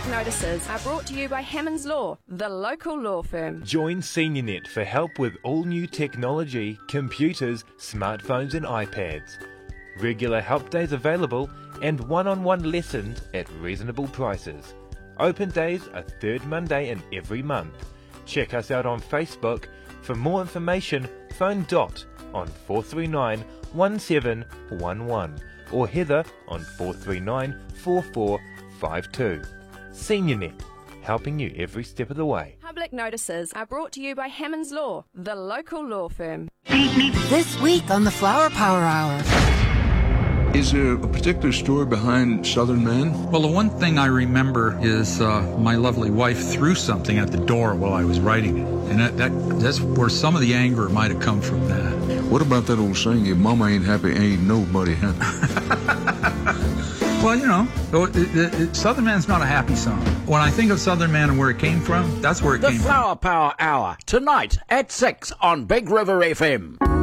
Public notices are brought to you by Hammonds Law, the local law firm. Join SeniorNet for help with all new technology, computers, smartphones and iPads. Regular help days available and one-on-one lessons at reasonable prices. Open days are third Monday in every month. Check us out on Facebook. For more information, phone Dot on 439 1711 or Heather on 439 4452. SeniorNet, helping you every step of the way. Public notices are brought to you by Hammonds Law, the local law firm. This week on the Flower Power Hour. Is there a particular story behind Southern Man? Well, the one thing I remember is my lovely wife threw something at the door while I was writing it. And that's where some of the anger might have come from that. What about that old saying, if mama ain't happy, ain't nobody happy? Well, you know, Southern Man's not a happy song. When I think of Southern Man and where it came from, that's where it came from. The Flower Power Hour, tonight at 6 on Big River FM.